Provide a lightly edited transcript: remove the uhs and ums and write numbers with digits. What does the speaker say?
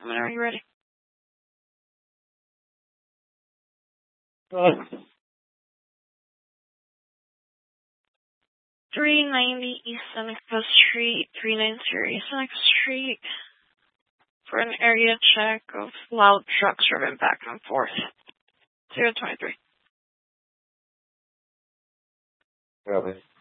Whenever you're ready. 390 East Seneca Street, 390 East Seneca Street, for an area check of loud trucks driven back and forth. 023. Copy.